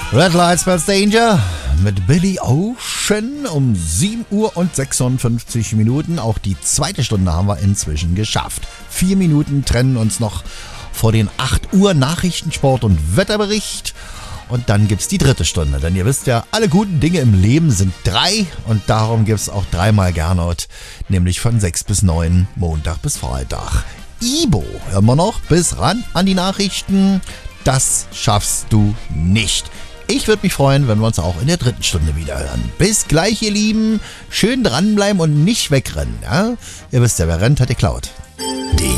Red Lights Spells Danger mit Billy Ocean um 7 Uhr und 56 Minuten. Auch die zweite Stunde haben wir inzwischen geschafft. 4 Minuten trennen uns noch vor den 8 Uhr Nachrichtensport und Wetterbericht. Und dann gibt's die dritte Stunde. Denn ihr wisst ja, alle guten Dinge im Leben sind 3. Und darum gibt's auch 3-mal Gernot. Nämlich von 6 bis 9, Montag bis Freitag. Ibo, hören wir noch bis ran an die Nachrichten. Das schaffst du nicht. Ich würde mich freuen, wenn wir uns auch in der dritten Stunde wieder hören. Bis gleich, ihr Lieben. Schön dranbleiben und nicht wegrennen. Ja? Ihr wisst ja, wer rennt, hat geklaut. Den